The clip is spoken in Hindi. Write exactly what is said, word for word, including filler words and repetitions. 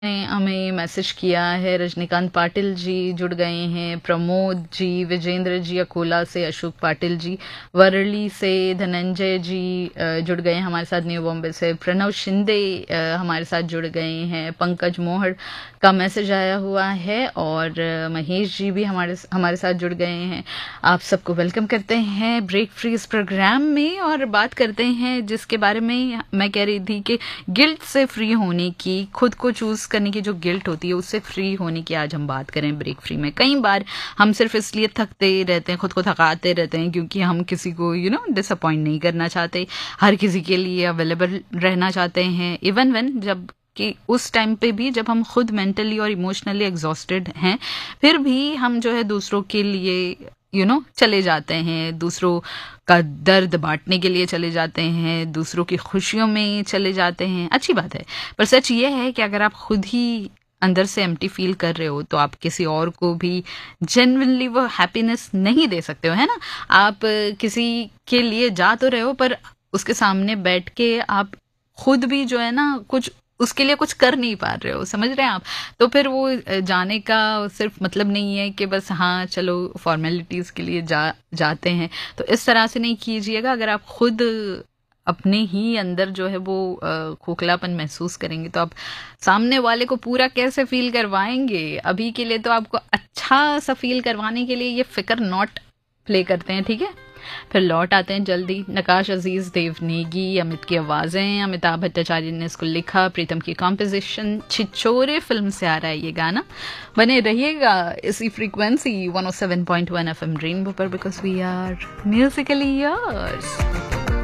ने हमें मैसेज किया है। रजनीकांत पाटिल जी जुड़ गए हैं, प्रमोद जी, विजेंद्र जी अकोला से, अशोक पाटिल जी वर्ली से, धनंजय जी अ, जुड़ गए हैं हमारे साथ न्यू बॉम्बे से, प्रणव शिंदे अ, हमारे साथ जुड़ गए हैं, पंकज मोहड़ का मैसेज आया हुआ है और अ, महेश जी भी हमारे हमारे साथ जुड़ गए हैं। आप सबको वेलकम करते हैं ब्रेक फ्री इस प्रोग्राम में और बात करते हैं जिसके बारे में मैं कह रही थी कि गिल्ट से फ्री होने की, खुद को चूज करने की जो गिल्ट होती है उससे फ्री होने की आज हम बात करें ब्रेक फ्री में। कई बार हम सिर्फ इसलिए थकते रहते हैं, खुद को थकाते रहते हैं क्योंकि हम किसी को यू नो डिसअपॉइंट नहीं करना चाहते, हर किसी के लिए अवेलेबल रहना चाहते हैं, इवन व्हेन जब कि उस टाइम पे भी जब हम खुद मेंटली और इमोशनली एग्जॉस्टेड हैं, फिर भी हम जो है दूसरों के लिए यू नो चले जाते हैं, दूसरों का दर्द बांटने के लिए चले जाते हैं, दूसरों की खुशियों में चले जाते हैं। अच्छी बात है, पर सच ये है कि अगर आप खुद ही अंदर से एम्प्टी फील कर रहे हो तो आप किसी और को भी जेन्युइनली वो हैप्पीनेस नहीं दे सकते हो, है ना। आप अ, किसी के लिए जा तो रहे हो पर उसके सामने बैठ के आप खुद भी जो है ना कुछ उसके लिए कुछ कर नहीं पा रहे हो, समझ रहे हैं आप। तो फिर वो अ, जाने का सिर्फ मतलब नहीं है कि बस हाँ चलो फॉर्मेलिटीज के लिए जा जाते हैं, तो इस तरह से नहीं कीजिएगा। अगर आप खुद अपने ही अंदर जो है वो अ, खोखलापन महसूस करेंगे तो आप सामने वाले को पूरा कैसे फील करवाएंगे। अभी के लिए तो आपको अच्छा सा फील करवाने के लिए ये फिकर नॉट प्ले करते हैं, ठीक है। फिर लौट आते हैं जल्दी। नकाश अजीज, देव नेगी, अमित की आवाज़ें, अमिताभ भट्टाचार्य ने इसको लिखा, प्रीतम की कॉम्पोजिशन, छिछोरे फिल्म से आ रहा है ये गाना। बने रहिएगा इसी frequency one O seven point one F M rainbow पर, because we are Musically yours.